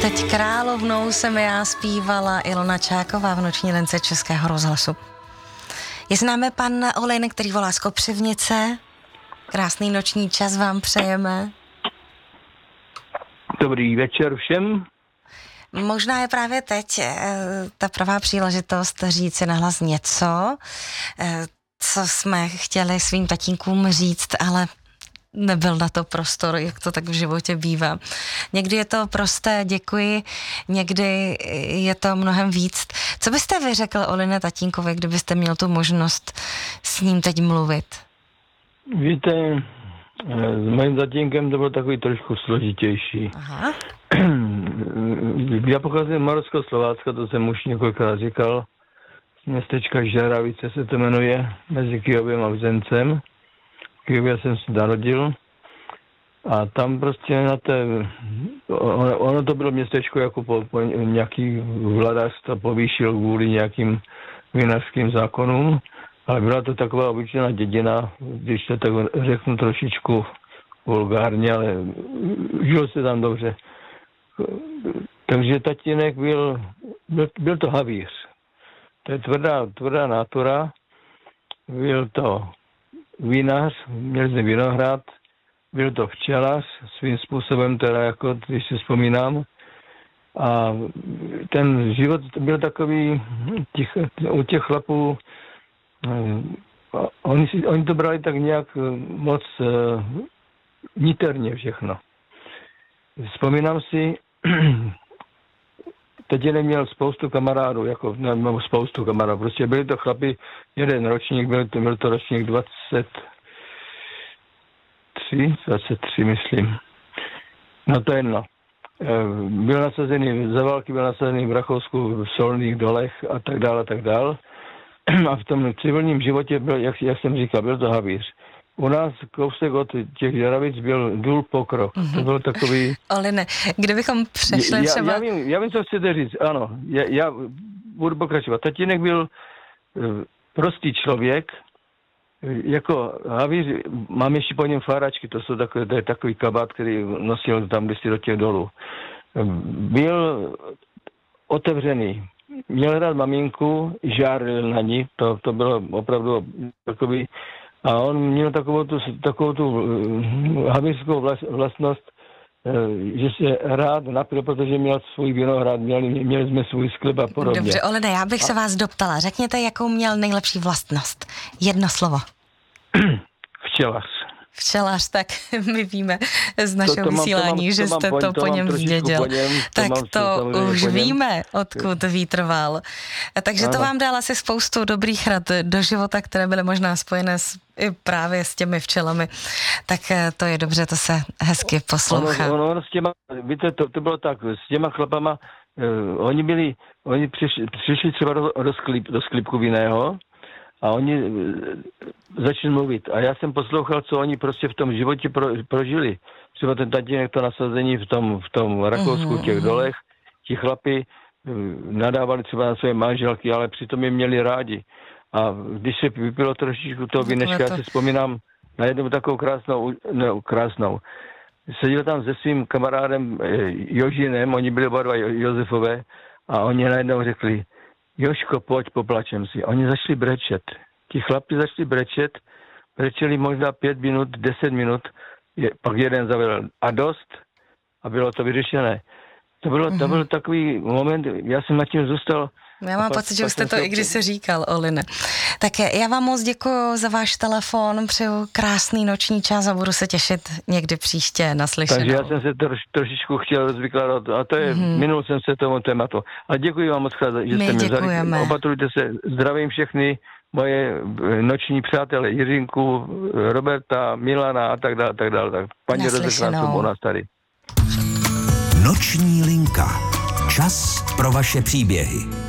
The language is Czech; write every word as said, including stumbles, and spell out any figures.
Teď královnou jsem já zpívala Ilona Čáková v noční lince Českého rozhlasu. Je s námi pan Olin, který volá z Kopřivnice. Krásný noční čas vám přejeme. Dobrý večer všem. Možná je právě teď ta pravá příležitost říct si nahlas něco, co jsme chtěli svým tatínkům říct, ale nebyl na to prostor, jak to tak v životě bývá. Někdy je to prosté děkuji, někdy je to mnohem víc. Co byste vy řekl Oline tatínkovi, kdybyste měl tu možnost s ním teď mluvit? Víte, s mým tatínkem to bylo takový trošku složitější. Aha. Já pocházím z Moravsko-Slovácka, to jsem už několikrát říkal. Městečka Žeravice se to jmenuje, mezi Kyjovem a Vzencem. V Kyjově jsem se narodil. A tam prostě na té... Ono, ono to bylo městečko jako po, po nějaký vladař to povýšil kvůli nějakým vinařským zákonům. Ale byla to taková obyčejná dědina, když to tak řeknu trošičku vulgárně, ale žil se tam dobře. Takže tatínek byl, byl, byl to havíř. To je tvrdá, tvrdá natura. Byl to vinař, měli jsme vinohrad, byl to včelař, svým způsobem teda, jako když si vzpomínám. A ten život byl takový, těch, u těch chlapů, oni, si, oni to brali tak nějak moc uh, niterně všechno. Vzpomínám si, teď neměl spoustu kamarádů, jako nebo spoustu kamarádů, prostě byli to chlapi, jeden ročník, byl to, byl to ročník dvacet tři, dvacet tři myslím. No to je jedno. Byl nasazený, za války byl nasazený v Rakousku, v solných dolech a tak dále, a tak dále. A v tom civilním životě byl, jak, jak jsem říkal, byl to havíř. U nás kousek od těch Žeravic byl důl Pokrok. Mm-hmm. To byl takový... Oline, kdybychom přešli já, třeba... Já vím, já vím, co chcete říct, ano. Já, já budu pokračovat. Tatínek byl prostý člověk, jako havíř, mám ještě po něm fáračky, to jsou takové, to je takový kabát, který nosil tam kdysi do těch dolů. Byl otevřený. Měl rád maminku, žárlil na ní, to, to bylo opravdu takový... A on měl takovou tu, takovou tu havířskou vlastnost, že se rád napil, protože měl svůj vinohrad, měli, měli jsme svůj sklep a podobně. Dobře, Olene, já bych se vás doptala. Řekněte, jakou měl nejlepší vlastnost. Jedno slovo. Včelař. Včelař, tak my víme z našeho to, to vysílání, mám, to mám, že jste to, to, to po něm zdědil. Po něm, tak to, to už víme, odkud vítr val. Takže ano. To vám dala asi spoustu dobrých rad do života, které byly možná spojené s, i právě s těmi včelami. Tak to je dobře, to se hezky poslouchá. Ono, ono s těma, víte, to, to bylo tak, s těma chlapama, uh, oni byli, oni přišli, přišli třeba do, do, sklip, do sklipku vinného, a oni začali mluvit. A já jsem poslouchal, co oni prostě v tom životě pro, prožili. Třeba ten tatínek, to nasazení v tom, v tom Rakousku, v těch dolech. Ti chlapi nadávali třeba na své manželky, ale přitom je měli rádi. A když se vypilo trošičku toho vínečka, já si vzpomínám na jednu takovou krásnou, ne, krásnou. Seděl tam se svým kamarádem Jožinem, oni byli oba dva Josefové, a oni najednou řekli: Jožko, pojď, poplačem si. Oni začali brečet. Ti chlapi začali brečet, brečeli možná pět minut, deset minut, je, pak jeden zavěl a dost a bylo to vyřešené. To, bylo, mm-hmm. to byl takový moment, já jsem nad tím zůstal. Já mám pocit, že už jste to i když se říkal, Oline. Tak já vám moc děkuji za váš telefon, přeju krásný noční čas a budu se těšit někdy příště na slyšenou. Takže já jsem se troš, trošičku chtěl rozvykládat a to je, mm-hmm. minul jsem se tomu tématu. A děkuji vám moc, že My jste mě děkujeme. Opatrujte se, zdravím všechny moje noční přátelé, Jiřinku, Roberta, Milana a tak dále, tak dále. Tak paní rozekrásnou u nás tady. Noční linka. Čas pro vaše příběhy.